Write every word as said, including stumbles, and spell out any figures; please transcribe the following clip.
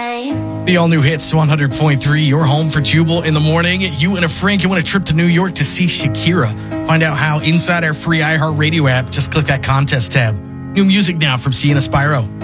same. The all-new hits, one hundred point three, your home for Jubal in the morning. You and a friend can win a trip to New York to see Shakira. Find out how inside our free iHeartRadio app. Just click that contest tab. New music now from Sienna Spyro.